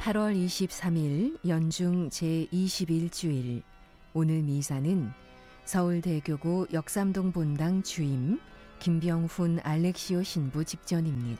8월 23일 연중 제21주일 오늘 미사는 서울대교구 역삼동 본당 주임 김병훈 알렉시오 신부 직전입니다.